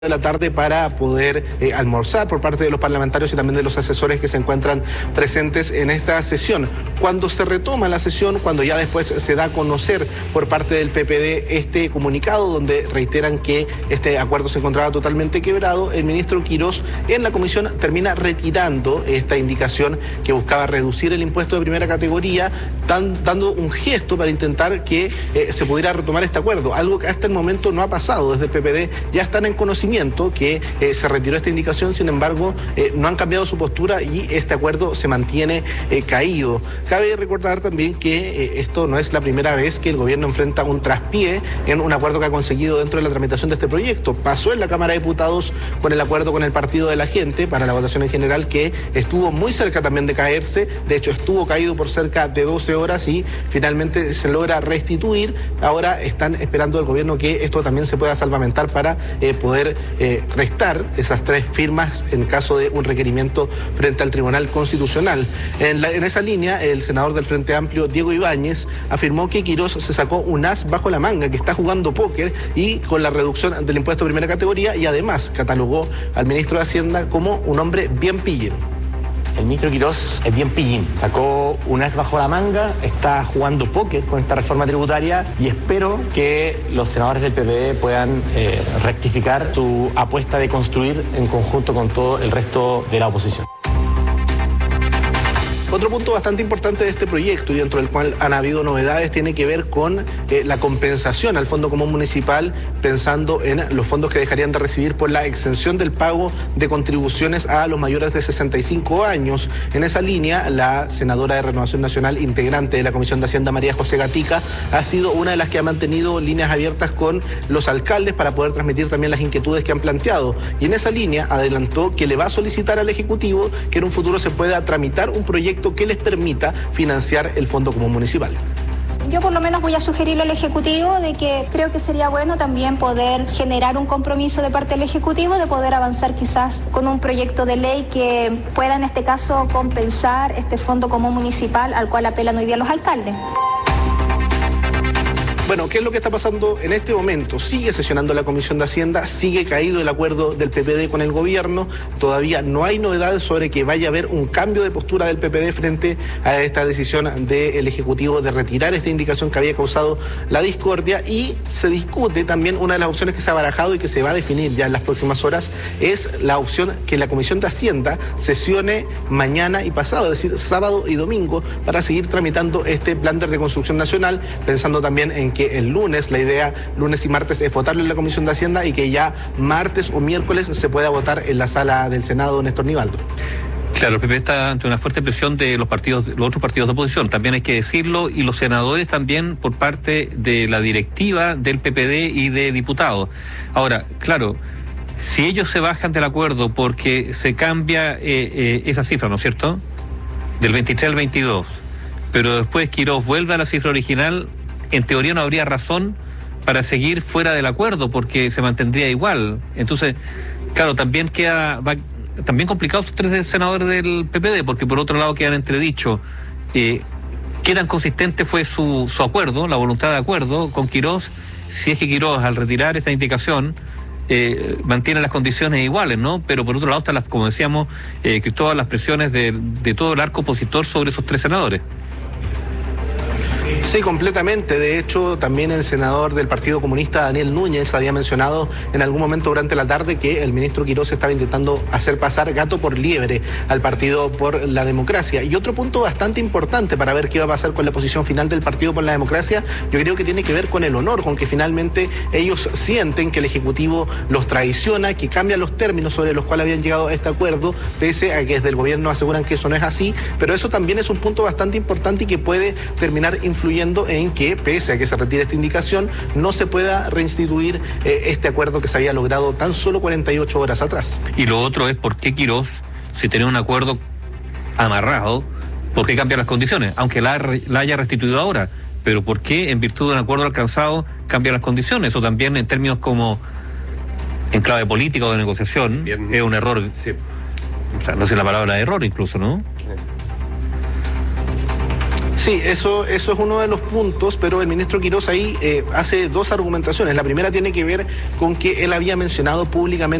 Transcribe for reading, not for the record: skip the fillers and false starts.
de la tarde para poder almorzar por parte de los parlamentarios y también de los asesores que se encuentran presentes en esta sesión. Cuando se retoma la sesión, cuando ya después se da a conocer por parte del PPD este comunicado donde reiteran que este acuerdo se encontraba totalmente quebrado, el ministro Quirós en la comisión termina retirando esta indicación que buscaba reducir el impuesto de primera categoría, dando un gesto para intentar que se pudiera retomar este acuerdo, algo que hasta el momento no ha pasado. Desde el PPD ya están en conocimiento que se retiró esta indicación, sin embargo no han cambiado su postura y este acuerdo se mantiene caído. Cabe recordar también que esto no es la primera vez que el gobierno enfrenta un traspié en un acuerdo que ha conseguido dentro de la tramitación de este proyecto. Pasó en la Cámara de Diputados con el acuerdo con el Partido de la Gente para la votación en general, que estuvo muy cerca también de caerse. De hecho estuvo caído por cerca de 12 horas y finalmente se logra restituir. Ahora están esperando del gobierno que esto también se pueda salvamentar para poder restar esas 3 firmas en caso de un requerimiento frente al Tribunal Constitucional. En esa línea, el senador del Frente Amplio, Diego Ibáñez, afirmó que Quirós se sacó un as bajo la manga, que está jugando póker y con la reducción del impuesto de primera categoría, y además catalogó al ministro de Hacienda como un hombre bien pillín. El ministro Quirós es bien pillín, sacó un as bajo la manga, está jugando póker con esta reforma tributaria y espero que los senadores del PPD puedan rectificar su apuesta de construir en conjunto con todo el resto de la oposición. Otro punto bastante importante de este proyecto y dentro del cual han habido novedades tiene que ver con la compensación al Fondo Común Municipal, pensando en los fondos que dejarían de recibir por la exención del pago de contribuciones a los mayores de 65 años. En esa línea, la senadora de Renovación Nacional, integrante de la Comisión de Hacienda, María José Gatica, ha sido una de las que ha mantenido líneas abiertas con los alcaldes para poder transmitir también las inquietudes que han planteado. Y en esa línea adelantó que le va a solicitar al Ejecutivo que en un futuro se pueda tramitar un proyecto que les permita financiar el Fondo Común Municipal. Yo por lo menos voy a sugerirle al Ejecutivo de que creo que sería bueno también poder generar un compromiso de parte del Ejecutivo de poder avanzar quizás con un proyecto de ley que pueda en este caso compensar este Fondo Común Municipal al cual apelan hoy día los alcaldes. Bueno, ¿qué es lo que está pasando en este momento? Sigue sesionando la Comisión de Hacienda, sigue caído el acuerdo del PPD con el gobierno, todavía no hay novedades sobre que vaya a haber un cambio de postura del PPD frente a esta decisión del Ejecutivo de retirar esta indicación que había causado la discordia, y se discute también una de las opciones que se ha barajado y que se va a definir ya en las próximas horas, es la opción que la Comisión de Hacienda sesione mañana y pasado, es decir, sábado y domingo, para seguir tramitando este plan de reconstrucción nacional, pensando también en que el lunes, la idea lunes y martes es votarlo en la Comisión de Hacienda y que ya martes o miércoles se pueda votar en la sala del Senado, Néstor Nivaldo. Claro, el PP está ante una fuerte presión de los otros partidos de oposición, también hay que decirlo, y los senadores también por parte de la directiva del PPD y de diputados. Ahora, claro, si ellos se bajan del acuerdo porque se cambia esa cifra, ¿no es cierto?, del 23 al 22, pero después Quirós vuelve a la cifra original, en teoría no habría razón para seguir fuera del acuerdo porque se mantendría igual. Entonces, claro, también también complicados los 3 senadores del PPD, porque por otro lado quedan entredicho qué tan consistente fue su acuerdo, la voluntad de acuerdo con Quirós, si es que Quirós al retirar esta indicación mantiene las condiciones iguales, ¿no? Pero por otro lado están, como decíamos, todas las presiones de todo el arco opositor sobre esos 3 senadores. Sí, completamente. De hecho, también el senador del Partido Comunista, Daniel Núñez, había mencionado en algún momento durante la tarde que el ministro Quirós estaba intentando hacer pasar gato por liebre al Partido por la Democracia. Y otro punto bastante importante para ver qué va a pasar con la posición final del Partido por la Democracia, yo creo que tiene que ver con el honor, con que finalmente ellos sienten que el Ejecutivo los traiciona, que cambia los términos sobre los cuales habían llegado a este acuerdo, pese a que desde el gobierno aseguran que eso no es así, pero eso también es un punto bastante importante y que puede terminar influyendo en que, pese a que se retire esta indicación, no se pueda reinstituir este acuerdo que se había logrado tan solo 48 horas atrás. Y lo otro es por qué Quirós, si tenía un acuerdo amarrado, ¿por qué cambiar las condiciones? Aunque la haya restituido ahora, pero ¿por qué en virtud de un acuerdo alcanzado cambia las condiciones? O también en términos como en clave política o de negociación, bien, es un error. Sí. O sea, no sé la palabra error incluso, ¿no? Sí, eso es uno de los puntos, pero el ministro Quirós ahí hace dos argumentaciones. La primera tiene que ver con que él había mencionado públicamente